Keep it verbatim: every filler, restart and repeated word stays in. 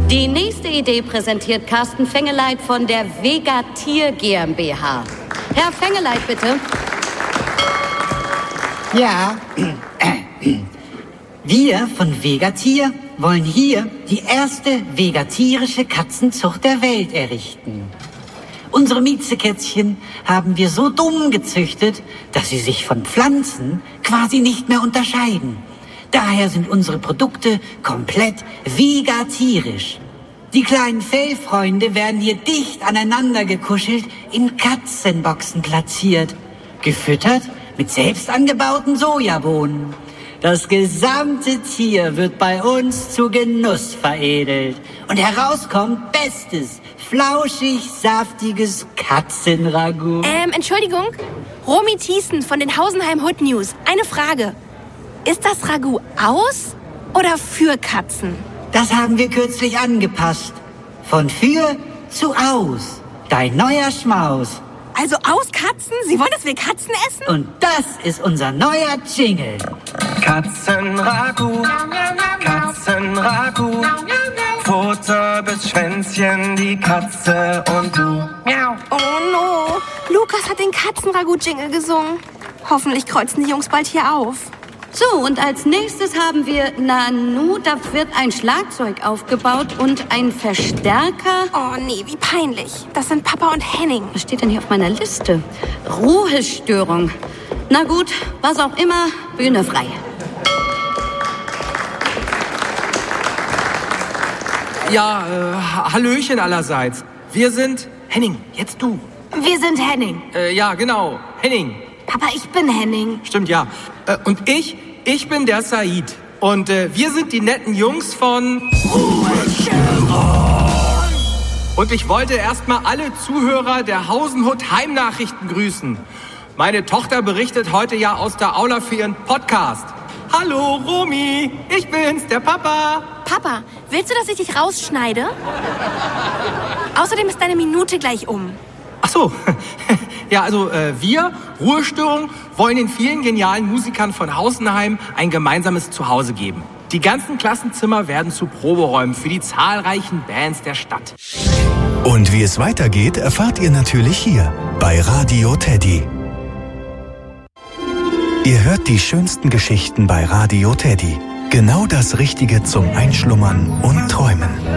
Die nächste Idee präsentiert Carsten Fengeleit von der Vegatier GmbH. Herr Fengeleit, bitte. Ja, wir von Vegatier wollen hier die erste vegatierische Katzenzucht der Welt errichten. Unsere Miezekätzchen haben wir so dumm gezüchtet, dass sie sich von Pflanzen quasi nicht mehr unterscheiden. Daher sind unsere Produkte komplett vegatierisch. Die kleinen Fellfreunde werden hier dicht aneinander gekuschelt in Katzenboxen platziert, gefüttert mit selbst angebauten Sojabohnen. Das gesamte Tier wird bei uns zu Genuss veredelt. Und herauskommt bestes, flauschig, saftiges Katzenragout. Ähm, Entschuldigung? Romy Thiessen von den Hausenheim Hood News. Eine Frage. Ist das Ragout aus oder für Katzen? Das haben wir kürzlich angepasst. Von für zu aus. Dein neuer Schmaus. Also aus Katzen? Sie wollen, dass wir Katzen essen? Und das ist unser neuer Jingle. Katzenragout, Katzenragout. Futter bis Schwänzchen, die Katze und du. Miau. Oh no. Lukas hat den Katzenragout-Jingle gesungen. Hoffentlich kreuzen die Jungs bald hier auf. So, und als nächstes haben wir Nanu. Da wird ein Schlagzeug aufgebaut und ein Verstärker. Oh nee, wie peinlich. Das sind Papa und Henning. Was steht denn hier auf meiner Liste? Ruhestörung. Na gut, was auch immer, Bühne frei. Ja, äh, Hallöchen allerseits. Wir sind Henning, jetzt du. Wir sind Henning. Äh, ja, genau, Henning. Papa, ich bin Henning. Stimmt, ja. Äh, und ich, ich bin der Said. Und äh, wir sind die netten Jungs von Ruhestörung. Und ich wollte erstmal alle Zuhörer der Hausenhut Heimnachrichten grüßen. Meine Tochter berichtet heute ja aus der Aula für ihren Podcast. Hallo, Romy, ich bin's, der Papa. Papa, willst du, dass ich dich rausschneide? Außerdem ist deine Minute gleich um. Ach so, ja, also äh, wir, Ruhestörung, wollen den vielen genialen Musikern von Hausenheim ein gemeinsames Zuhause geben. Die ganzen Klassenzimmer werden zu Proberäumen für die zahlreichen Bands der Stadt. Und wie es weitergeht, erfahrt ihr natürlich hier bei Radio Teddy. Ihr hört die schönsten Geschichten bei Radio Teddy. Genau das Richtige zum Einschlummern und Träumen.